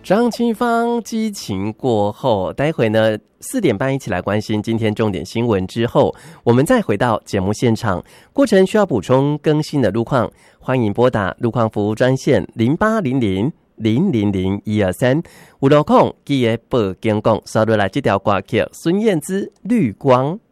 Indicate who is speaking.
Speaker 1: 张清芳激情过后，待会呢4点半一起来关心今天重点新闻之后，我们再回到节目现场。过程需要补充更新的路况，欢迎拨打路况服务专线0800000123，有路况记得报警讲，扫落来这条歌曲孙燕姿《绿光》。